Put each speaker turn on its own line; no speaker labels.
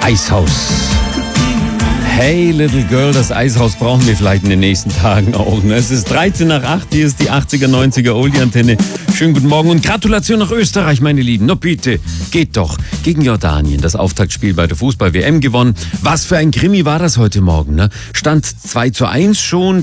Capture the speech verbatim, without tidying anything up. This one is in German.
Eishaus. Hey Little Girl, das Eishaus brauchen wir vielleicht in den nächsten Tagen auch. Ne? Es ist dreizehn nach acht, hier ist die achtziger, neunziger Oldie-Antenne. Schönen guten Morgen und Gratulation nach Österreich, meine Lieben. Na bitte, geht doch. Gegen Jordanien, das Auftaktspiel bei der Fußball-W M gewonnen. Was für ein Krimi war das heute Morgen, ne? Stand zwei zu eins schon,